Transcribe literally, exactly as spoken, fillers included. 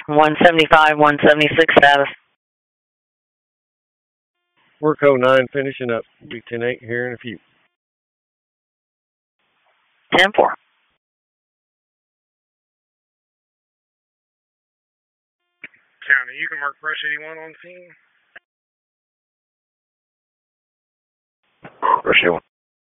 one seventy-five, one seventy-six status. Work oh nine finishing up. Be ten eight here in a few. ten four. County, you can mark Brush eighty-one on scene. Brush eighty-one.